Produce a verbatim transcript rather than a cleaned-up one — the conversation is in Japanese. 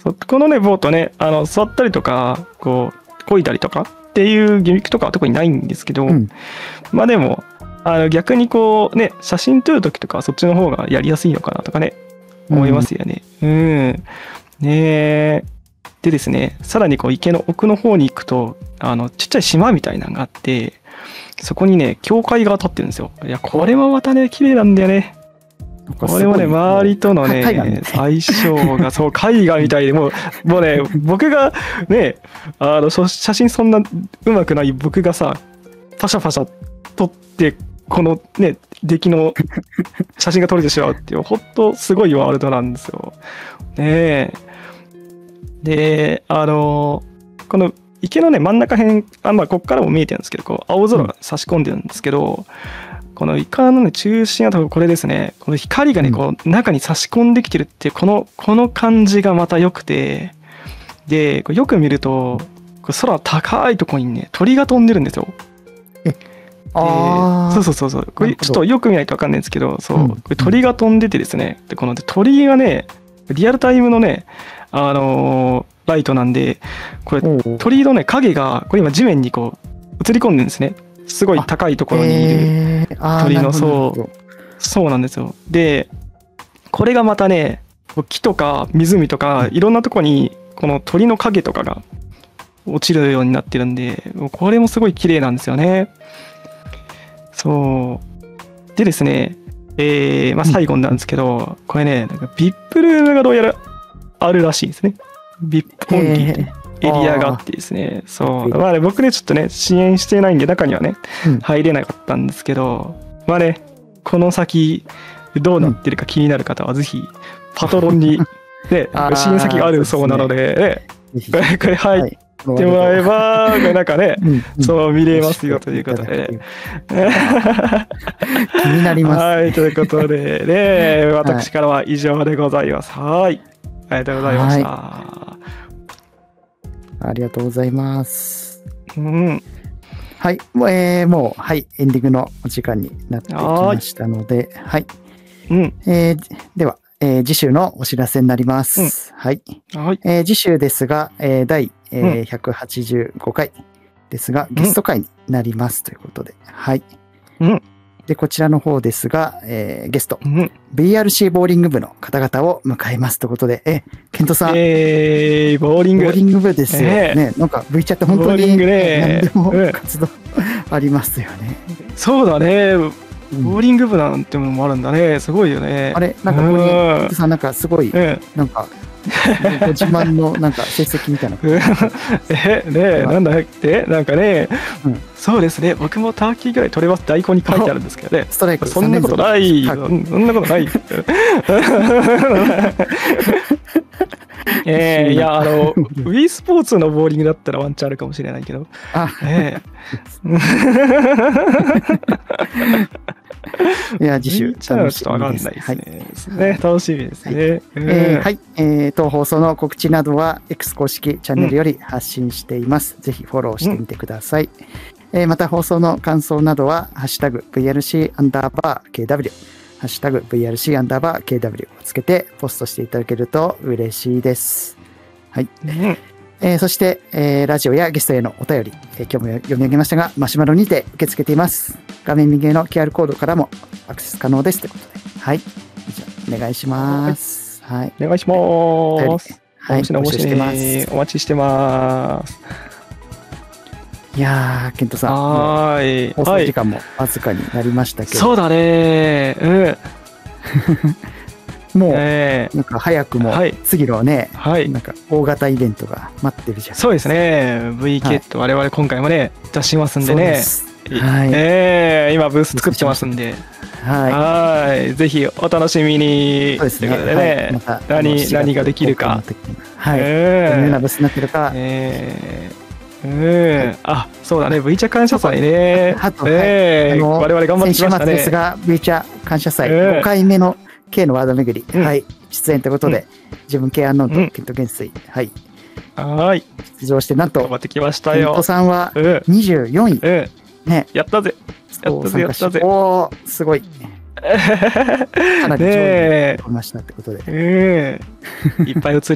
そうこのねボートね、あの座ったりとかこう漕いだりとかっていうギミックとかは特にないんですけど、うん、まあでもあの逆にこうね写真撮る時とかはそっちの方がやりやすいのかなとかね思いますよね。うん、うん、ねでですね、さらにこう池の奥の方に行くとあのちっちゃい島みたいなのがあって、そこにね教会が立ってるんですよ。いやこれもまたね綺麗なんだよね。これもね周りとのね相性がそう絵画みたいで、もうもうね僕がねあの写真そんなうまくない僕がさパシャパシャ撮ってこのね出来の写真が撮れてしまうっていうほんとすごいワールドなんですよ。ねであのこの池のね真ん中辺あ、まあ、ここからも見えてるんですけど、こう青空が差し込んでるんですけど、うん、このイカの、ね、中心は多分これですね。この光がね、うん、こう中に差し込んできてるっていうこのこの感じがまた良くて、でよく見ると空高いところにね鳥が飛んでるんですよ。 えあそうそうそうそう、これちょっとよく見ないと分かんないんですけど、そう、うん、これ鳥が飛んでてですね、でこの鳥がねリアルタイムのねあのーライトなんで、これ鳥のね影がこれ今地面にこう映り込んでるんですね。すごい高いところにいる鳥の、そうそうなんですよ。でこれがまたね木とか湖とかいろんなところにこの鳥の影とかが落ちるようになってるんで、これもすごい綺麗なんですよね。そうでですね、えーまあ、最後なんですけど、うん、これねなんか ブイアイピー ルームがどうやらあるらしいですね。ブイアイピー オンリーというエリアがあってですね、そうまあね僕ねちょっとね支援してないんで中にはね、うん、入れなかったんですけど、まあねこの先どうなってるか気になる方はぜひパトロンに、ね、支援先があるそうなので、ね、これ入ってもらえばこれなんかね、うん、そう見れますよということで、 気になります、ね、 はいということでね私からは以上でございます。はいありがとうございました。はいありがとうございます。 うん、 はい、えー、もうはいエンディングのお時間になってきましたので、はい、うんえー、では、えー、次週のお知らせになります。うん、はい、はいえー、次週ですが、えー、第、えーうん、ひゃくはちじゅうごかいですがゲスト会になりますということで、はい。うんでこちらの方ですが、えー、ゲスト、うん、ブイアールシー ボーリング部の方々を迎えますということで、え、ケントさん、 えー、ボーリング、 ボーリング部ですよね。えー、なんか V チャって本当に、ね、何でも活動、うん、ありますよね。 そうだね。ボーリング部なんてものもあるんだね。すごいよね。 あれ、なんかここに、ケントさんなんかすごい、うん、なんか。ご自慢のなんか成績みたいなえねえなんだってなんかね、うん、そうですね僕もターキーぐらい取れます大根に書いてあるんですけどねストライクそんなことないそんなことないえー、いやあの Wii スポーツのボーリングだったらワンチャンあるかもしれないけどあ、えー、いや次週楽しみですね。はい、ね楽しみですね。はい、 えーはいえー、当放送の告知などは X 公式チャンネルより発信しています。うん、ぜひフォローしてみてください。うんえー、また放送の感想などはハッシュタグ ブイアールシー アンダーバー ケーダブリュー ハッシュタグ ブイアールシー アンダーバー ケーダブリュー をつけてポストしていただけると嬉しいです。はい。うんえー、そして、えー、ラジオやゲストへのお便り、えー、今日も読み上げましたがマシュマロにて受け付けています。画面右上の キューアール コードからもアクセス可能ですということで、はい、じゃあお願いします。はい、 お願いします。 はい、 お待ちしてます。お待ちしてます。 いやー、ケントさん、 はい、 放送時間もわずかになりましたけど、 そうだね、うん。 もう、えー、なんか早くも次のね、はい、なんか大型イベントが待ってるじゃん。 そうですね。ブイケー と我々今回もね出しますんでね。 はい。 えー、今ブース作ってますんで。はい。はい。ぜひお楽しみに。 そうですね。 ということでね。また何何ができるか。 はい。えー、どのようなブースになってるか。 えー、うん。あ、そうだね。V 茶感謝祭ね。 あと、 えー、我々頑張ってきましたね。 先週末ですが V 茶感謝祭ごかいめの K のワード巡り、うん、はい、出演ということで、うん、自分 K アンノーンとケント元帥、はい、 はい、 出場してなんと頑張ってきましたよ。 ケントさんはにじゅうよんい、うん、ね、 やったぜ、やったぜ、やったぜ。 おー、すごい。かなり上位に取りましたってことで、 ね、いっぱい映り